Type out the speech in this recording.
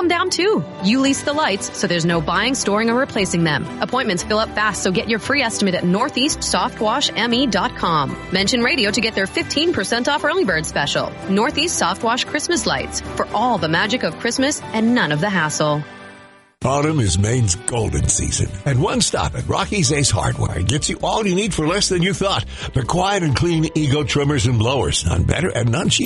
come down too. You lease the lights, so there's no buying, storing, or replacing them. Appointments fill up fast, so get your free estimate at northeastsoftwashme.com. Mention radio to get their 15% off early bird special. Northeast Softwash Christmas lights, for all the magic of Christmas and none of the hassle. Autumn is Maine's golden season, and one stop at Rocky's Ace Hardware gets you all you need for less than you thought. The quiet and clean Ego trimmers and blowers, none better and none cheaper.